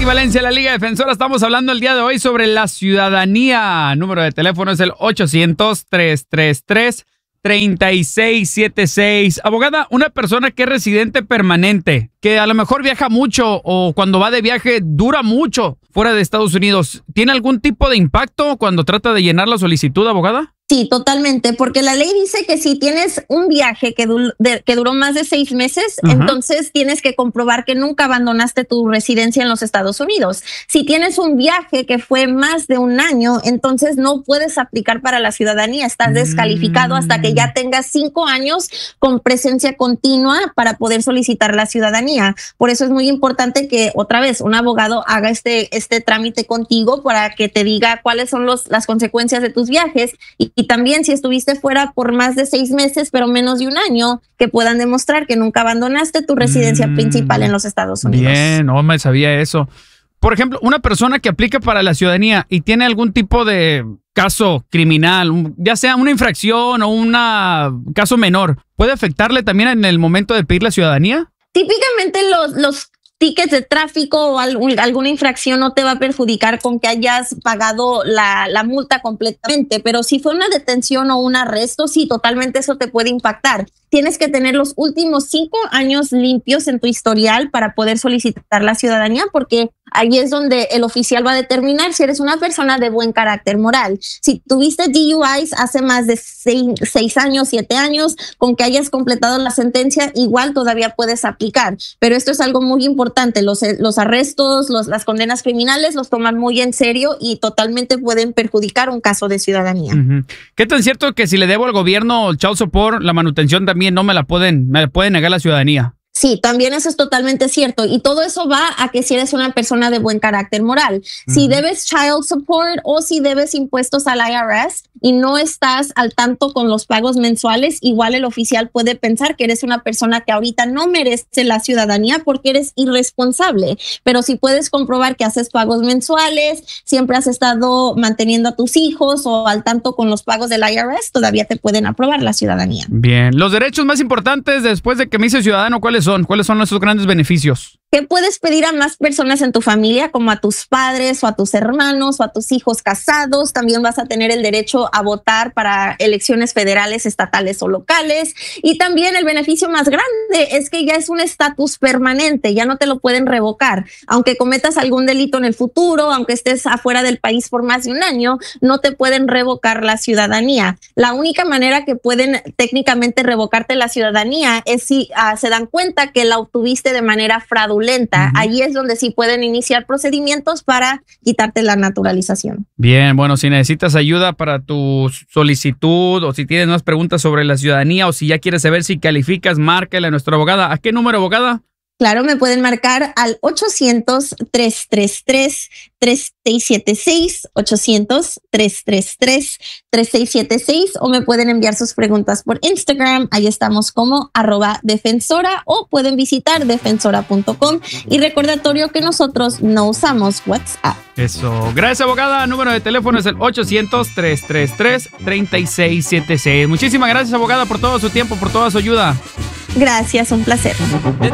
Betty Valencia, la Liga Defensora. Estamos hablando el día de hoy sobre la ciudadanía. Número de teléfono es el 800-333-3676. Abogada, una persona que es residente permanente, que a lo mejor viaja mucho o cuando va de viaje dura mucho fuera de Estados Unidos, ¿tiene algún tipo de impacto cuando trata de llenar la solicitud, abogada? Sí, totalmente, porque la ley dice que si tienes un viaje que duró más de 6 meses, entonces tienes que comprobar que nunca abandonaste tu residencia en los Estados Unidos. Si tienes un viaje que fue más de 1 año, entonces no puedes aplicar para la ciudadanía. Estás descalificado hasta que ya tengas 5 años con presencia continua para poder solicitar la ciudadanía. Por eso es muy importante que, otra vez, un abogado haga este trámite contigo para que te diga cuáles son las consecuencias de tus viajes y también si estuviste fuera por más de 6 meses, pero menos de 1 año, que puedan demostrar que nunca abandonaste tu residencia principal en los Estados Unidos. Bien, no me sabía eso. Por ejemplo, una persona que aplica para la ciudadanía y tiene algún tipo de caso criminal, ya sea una infracción o un caso menor, ¿puede afectarle también en el momento de pedir la ciudadanía? Típicamente los tickets de tráfico o alguna infracción no te va a perjudicar con que hayas pagado la multa completamente, pero si fue una detención o un arresto, sí, totalmente eso te puede impactar. Tienes que tener los últimos 5 años limpios en tu historial para poder solicitar la ciudadanía, porque ahí es donde el oficial va a determinar si eres una persona de buen carácter moral. Si tuviste DUIs hace más de 6 años, 7 años, con que hayas completado la sentencia, igual todavía puedes aplicar. Pero esto es algo muy importante. Los arrestos, las condenas criminales los toman muy en serio y totalmente pueden perjudicar un caso de ciudadanía. ¿Qué tan cierto que si le debo al gobierno el child support, la manutención también no me pueden negar la ciudadanía? Sí, también eso es totalmente cierto. Y todo eso va a que si eres una persona de buen carácter moral. Si debes child support o si debes impuestos al IRS y no estás al tanto con los pagos mensuales, igual el oficial puede pensar que eres una persona que ahorita no merece la ciudadanía porque eres irresponsable. Pero si puedes comprobar que haces pagos mensuales, siempre has estado manteniendo a tus hijos o al tanto con los pagos del IRS, todavía te pueden aprobar la ciudadanía. Bien. Los derechos más importantes después de que me hice ciudadano, ¿cuáles son? ¿Cuáles son esos grandes beneficios? ¿Qué puedes pedir a más personas en tu familia, como a tus padres o a tus hermanos o a tus hijos casados? También vas a tener el derecho a votar para elecciones federales, estatales o locales. Y también el beneficio más grande es que ya es un estatus permanente, ya no te lo pueden revocar. Aunque cometas algún delito en el futuro, aunque estés afuera del país por más de 1 año, no te pueden revocar la ciudadanía. La única manera que pueden técnicamente revocarte la ciudadanía es si se dan cuenta que la obtuviste de manera fraudulenta. Allí es donde sí pueden iniciar procedimientos para quitarte la naturalización. Bien, bueno, si necesitas ayuda para tu solicitud o si tienes más preguntas sobre la ciudadanía o si ya quieres saber si calificas, márcale a nuestra abogada. ¿A qué número, abogada? Claro, me pueden marcar al 800-333-3676, 800-333-3676, o me pueden enviar sus preguntas por Instagram. Ahí estamos como @defensora, o pueden visitar defensora.com. Y recordatorio que nosotros no usamos WhatsApp. Eso. Gracias, abogada. Número de teléfono es el 800-333-3676. Muchísimas gracias, abogada, por todo su tiempo, por toda su ayuda. Gracias, un placer.